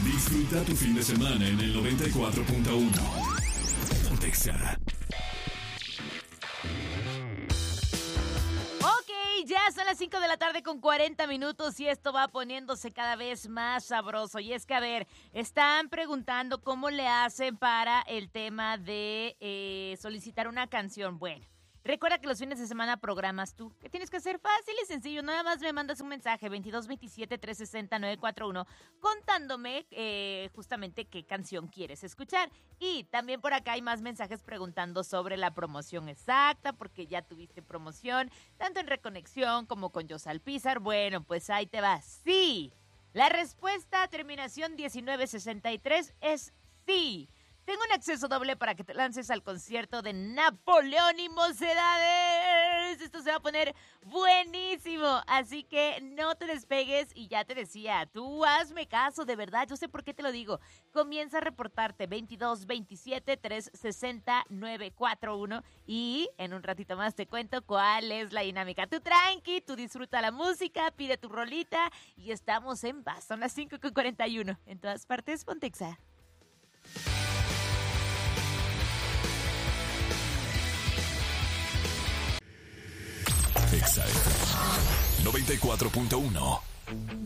Disfruta tu fin de semana en el 94.1. Pontexa. Ya son las 5 de la tarde con 40 minutos y esto va poniéndose cada vez más sabroso. Y es que, a ver, están preguntando cómo le hacen para el tema de solicitar una canción. Bueno, recuerda que los fines de semana programas tú. ¿Qué tienes que hacer? Fácil y sencillo. Nada más me mandas un mensaje 2227-360-941 contándome justamente qué canción quieres escuchar. Y también por acá hay más mensajes preguntando sobre la promoción exacta, porque ya tuviste promoción, tanto en Reconexión como con Yosal Pizar. Bueno, pues ahí te va. Sí. La respuesta a terminación 1963 es sí. Tengo un acceso doble para que te lances al concierto de Napoleón y Mocedades. Esto se va a poner buenísimo, así que no te despegues. Y ya te decía, tú hazme caso, de verdad, yo sé por qué te lo digo. Comienza a reportarte 2227-360-941 y en un ratito más te cuento cuál es la dinámica. Tú tranqui, tú disfruta la música, pide tu rolita y estamos en paz. Son las 5:41. En todas partes, Pontexa. Exa FM 94.1.